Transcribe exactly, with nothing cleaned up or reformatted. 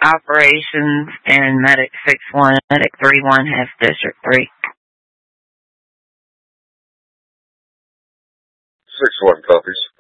operations, and Medic six one, Medic three one has District three. six one copies.